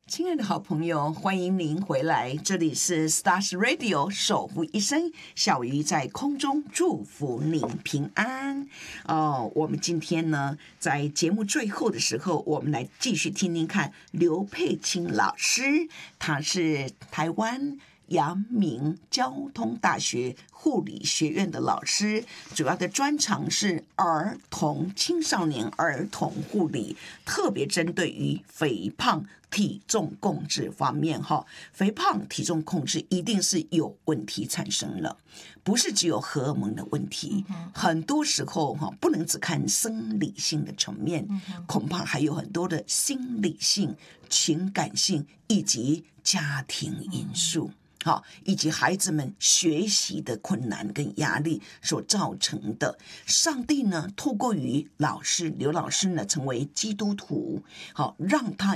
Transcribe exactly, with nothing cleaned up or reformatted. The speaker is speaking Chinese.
亲爱的好朋友，欢迎您回来，这里是 Stars Radio 守护一生，小鱼在空中祝福您平安哦。我们今天呢，在节目最后的时候，我们来继续听听看刘佩清老师，他是台湾阳明交通大学护理学院的老师，主要的专长是儿童青少年儿童护理，特别针对于肥胖体重控制方面哈，肥胖体重控制一定是有问题产生了，不是只有荷尔蒙的问题，很多时候哈不能只看生理性的层面，恐怕还有很多的心理性、情感性以及家庭因素。好，以及孩子们学习的困难跟压力所造成的。上帝呢，透过于老师刘老师呢，成为基督徒，好，让他